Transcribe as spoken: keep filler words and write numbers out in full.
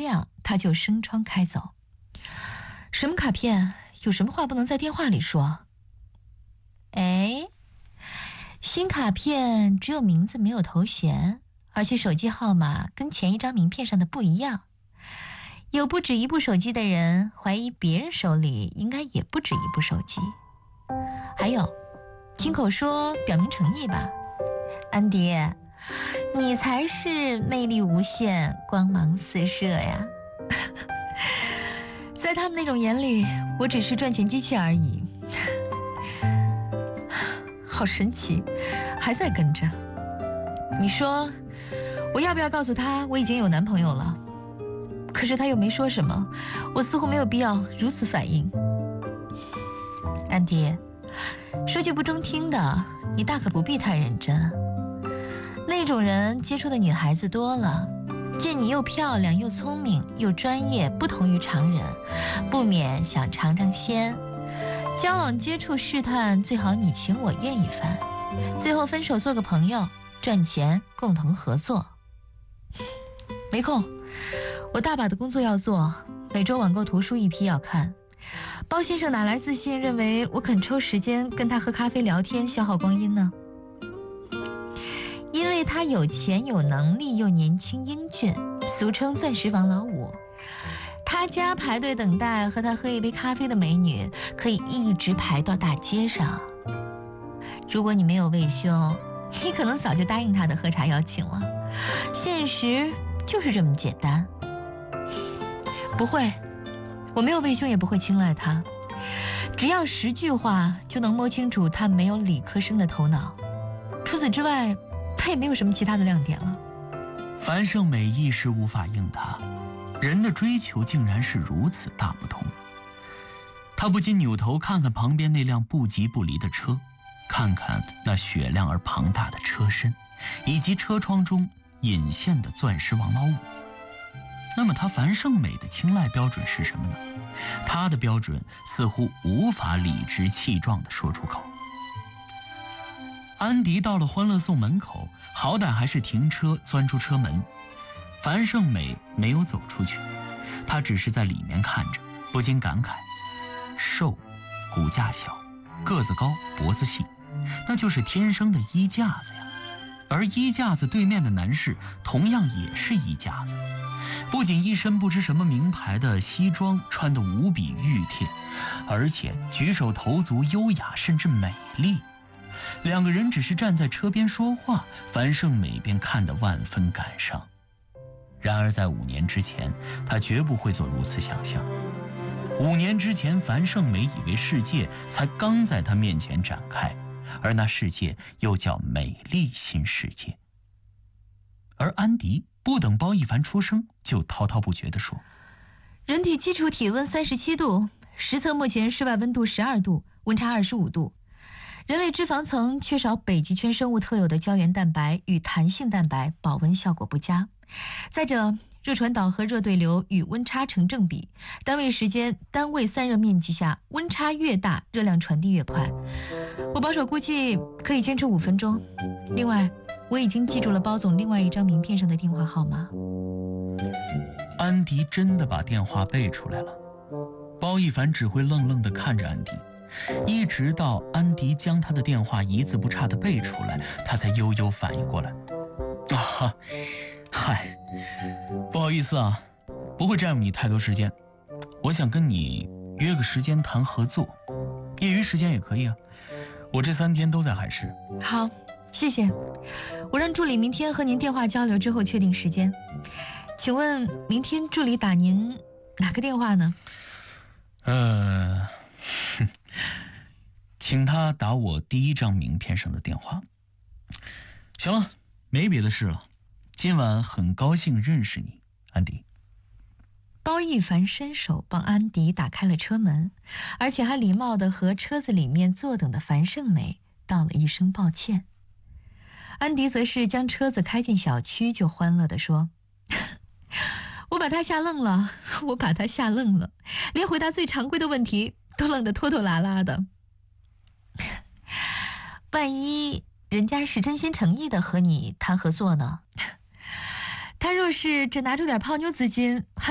亮，他就升窗开走。什么卡片？有什么话不能在电话里说？哎，新卡片只有名字没有头衔，而且手机号码跟前一张名片上的不一样。有不止一部手机的人怀疑别人手里应该也不止一部手机。还有，亲口说表明诚意吧。安迪，你才是魅力无限、光芒四射呀！在他们那种眼里，我只是赚钱机器而已。好神奇，还在跟着。你说，我要不要告诉他我已经有男朋友了？可是他又没说什么，我似乎没有必要如此反应。安迪，说句不中听的，你大可不必太认真。那种人接触的女孩子多了，见你又漂亮又聪明又专业，不同于常人，不免想尝尝鲜。交往接触试探，最好你情我愿一番，最后分手做个朋友，赚钱共同合作。没空，我大把的工作要做，每周网购图书一批要看。包先生哪来自信认为我肯抽时间跟他喝咖啡聊天消耗光阴呢？因为他有钱有能力又年轻英俊，俗称钻石王老五。他家排队等待和他喝一杯咖啡的美女可以一直排到大街上。如果你没有魏兄，你可能早就答应他的喝茶邀请了。现实就是这么简单。不会，我没有魏兄也不会青睐他。只要十句话就能摸清楚他没有理科生的头脑。除此之外，他也没有什么其他的亮点了。 樊胜美一时无法应答，人的追求竟然是如此大不同。他不禁扭头看看旁边那辆不急不离的车，看看那雪亮而庞大的车身，以及车窗中隐现的钻石王老五。那么他樊胜美的青睐标准是什么呢？他的标准似乎无法理直气壮地说出口。安迪到了欢乐颂门口，好歹还是停车钻出车门。樊胜美没有走出去，她只是在里面看着，不禁感慨：瘦，骨架小，个子高，脖子细，那就是天生的衣架子呀。而衣架子对面的男士同样也是衣架子，不仅一身不知什么名牌的西装穿得无比熨帖，而且举手投足优雅甚至美丽。两个人只是站在车边说话，樊胜美便看得万分感伤。然而在五年之前，他绝不会做如此想象。五年之前，樊胜美以为世界才刚在他面前展开，而那世界又叫美丽新世界。而安迪不等包奕凡出声，就滔滔不绝地说： 人体基础体温三十七度，实测目前室外温度十二度，温差二十五度。人类脂肪层缺少北极圈生物特有的胶原蛋白与弹性蛋白，保温效果不佳。再者，热传导和热对流与温差成正比，单位时间、单位散热面积下，温差越大，热量传递越快。我保守估计可以坚持五分钟。另外，我已经记住了包总另外一张名片上的电话号码。 安迪真的把电话背出来了。包奕凡只会愣愣地看着安迪，一直到安迪将他的电话一字不差地背出来，他才悠悠反应过来。啊，嗨，不好意思啊，不会占用你太多时间。我想跟你约个时间谈合作，业余时间也可以啊。我这三天都在海市。 好，谢谢。我让助理明天和您电话交流之后确定时间。请问明天助理打您哪个电话呢？ 呃，请他打我第一张名片上的电话。行了，没别的事了。今晚很高兴认识你，安迪。 包奕凡伸手帮安迪打开了车门，而且还礼貌地和车子里面坐等的樊胜美道了一声抱歉。安迪则是将车子开进小区，就欢乐地说：我把他吓愣了，我把他吓愣了，连回答最常规的问题都愣得拖拖拉拉的。万一人家是真心诚意的和你谈合作呢？他若是只拿出点泡妞资金，